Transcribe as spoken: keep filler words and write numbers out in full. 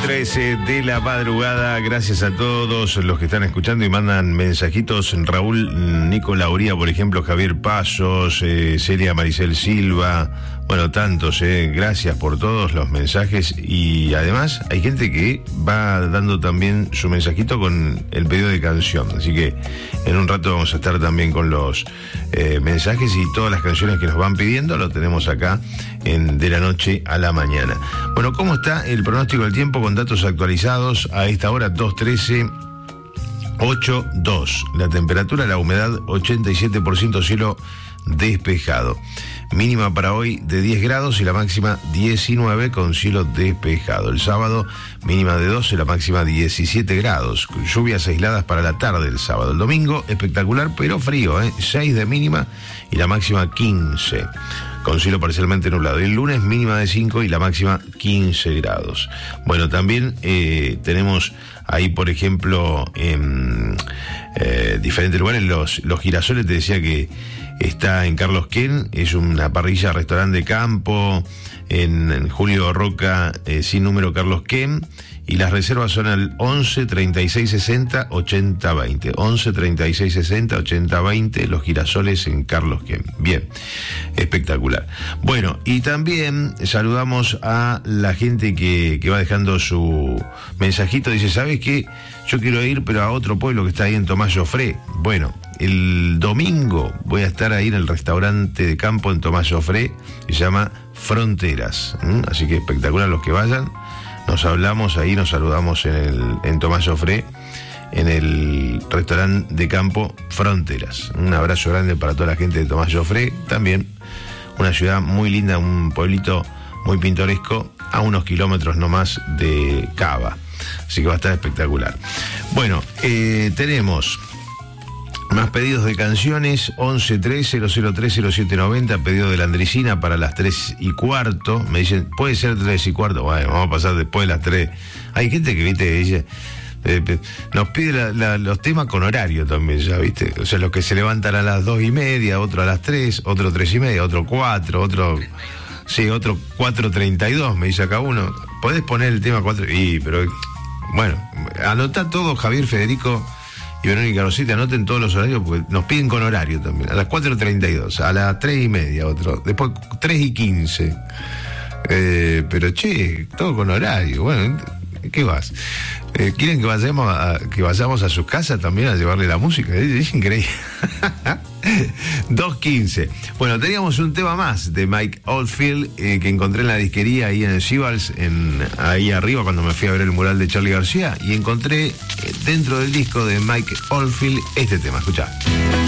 trece de la madrugada. Gracias a todos los que están escuchando y mandan mensajitos. Raúl Nico Lauría, por ejemplo, Javier Pasos, eh, Celia Maricel Silva, bueno, tantos, eh. Gracias por todos los mensajes. Y además hay gente que va dando también su mensajito con el pedido de canción. Así que en un rato vamos a estar también con los eh, mensajes y todas las canciones que nos van pidiendo. Lo tenemos acá en De la Noche a la Mañana. Bueno, ¿cómo está el pronóstico del tiempo con datos actualizados a esta hora? Dos trece, ocho dos. La temperatura, la humedad ochenta y siete por ciento, cielo despejado. Mínima para hoy de diez grados y la máxima diecinueve con cielo despejado. El sábado mínima de doce, la máxima diecisiete grados. Con lluvias aisladas para la tarde del sábado. El domingo espectacular pero frío, ¿eh? seis de mínima y la máxima quince. Con cielo parcialmente nublado. El lunes mínima de cinco y la máxima quince grados. Bueno, también eh, tenemos ahí, por ejemplo, en eh, diferentes lugares, los, los girasoles. Te decía que está en Carlos Ken, es una parrilla, restaurante de campo, en, en Julio Roca, eh, sin número Carlos Ken. Y las reservas son al once, treinta y seis, sesenta, ochenta, veinte. once, treinta y seis, sesenta, ochenta, veinte. Los girasoles en Carlos Ken. Bien, espectacular. Bueno, y también saludamos a la gente que, que va dejando su mensajito. Dice, ¿sabes qué? Yo quiero ir, pero a otro pueblo que está ahí en Tomás Joffre. Bueno, el domingo voy a estar ahí en el restaurante de campo en Tomás Joffre, que se llama Fronteras. ¿Mm? Así que espectacular los que vayan. Nos hablamos ahí, nos saludamos en, el, en Tomás Joffre, en el restaurante de campo Fronteras. Un abrazo grande para toda la gente de Tomás Joffre. También una ciudad muy linda, un pueblito muy pintoresco, a unos kilómetros nomás de Cava. Así que va a estar espectacular. Bueno, eh, tenemos más pedidos de canciones. Once tres, cero cero tres, cero siete noventa. Pedido de la Andricina para las tres y cuarto. Me dicen, ¿puede ser tres y cuarto? Bueno, vamos a pasar después de las tres. Hay gente que, viste, dice, eh, nos pide la, la, los temas con horario también, ya, viste. O sea, los que se levantan a las dos y media, otro a las tres, otro tres y media, otro cuatro, otro... Sí, otro cuatro treinta y dos, me dice acá uno. ¿Podés poner el tema cuatro? Y, pero, bueno, anotá todo, Javier, Federico y Verónica Rosita, anoten todos los horarios porque nos piden con horario también. A las cuatro treinta y dos, a las tres y media otro, después tres y quince. Eh, pero che, todo con horario. Bueno, ¿qué vas? Eh, ¿Quieren que vayamos a, que vayamos a sus casas también a llevarle la música? Es, es increíble. dos quince. Bueno, teníamos un tema más de Mike Oldfield eh, que encontré en la disquería ahí en Sibals, en ahí arriba cuando me fui a ver el mural de Charly García, y encontré eh, dentro del disco de Mike Oldfield este tema. Escuchá.